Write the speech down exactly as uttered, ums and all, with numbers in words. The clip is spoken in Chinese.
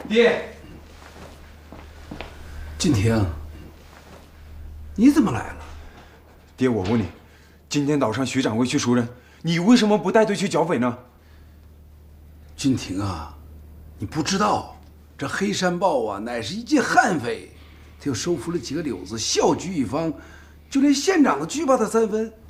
爹， 金婷，你怎么来了？ 爹，我问你，今天早上徐掌柜去赎人，你为什么不带队去剿匪呢？ 金婷啊，你不知道，这黑山豹啊，乃是一介悍匪，他又收服了几个柳子，笑举一方，就连县长都惧怕他三分。